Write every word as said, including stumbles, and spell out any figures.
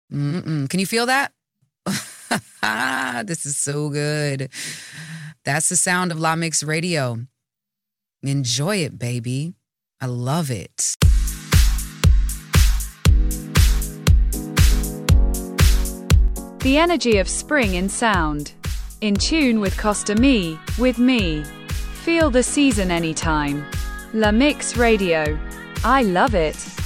Mm-mm. Can you feel that? This is so good. That's the sound of La Mix Radio. Enjoy it, baby. I love it. The energy of spring in sound. In tune with Costa Me, with me. Feel the season anytime. La Mix Radio. I love it.